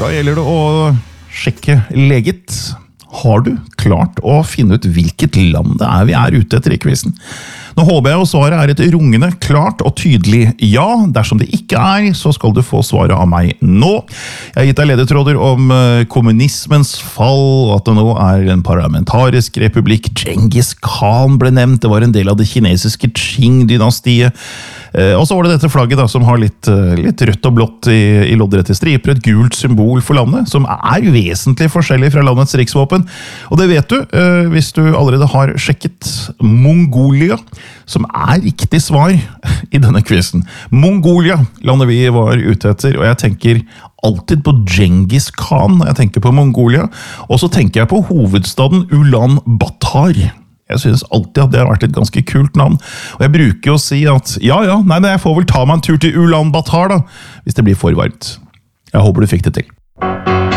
gjelder det å sjekke leget. Har du klart å finne ut hvilket land det vi ute etter i quizen? Nå håper jeg svaret et rungende, klart og tydelig ja. Dersom det ikke så skal du få svaret av meg nå. Jeg har gitt deg ledetråder om kommunismens fall, at det nå en parlamentarisk republikk. Genghis Khan ble nevnt, det var en del av det kinesiske Qing-dynastiet. Og så var det dette flagget da, som har litt rødt og blått i loddrette striper, et gult symbol for landet, som vesentlig forskjellig fra landets riksvåpen. Og det vet du, hvis du allerede har sjekket Mongolia, som riktig svar i denne quizen. Mongolia, landet vi var ute etter, og jeg tenker alltid på Genghis Khan når jeg tenker på Mongolia, og så tenker jeg på hovedstaden Ulaanbaatar. Jeg synes alltid at det har vært et ganske kult navn, og jeg bruker å si at nei, men jeg får vel ta meg en tur til Ulaanbaatar da, hvis det blir for varmt. Jeg håper du fikk det til.